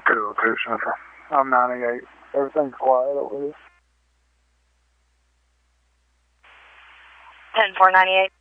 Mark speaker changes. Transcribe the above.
Speaker 1: 202 Central. I'm 98. Everything's quiet over here.
Speaker 2: 10498.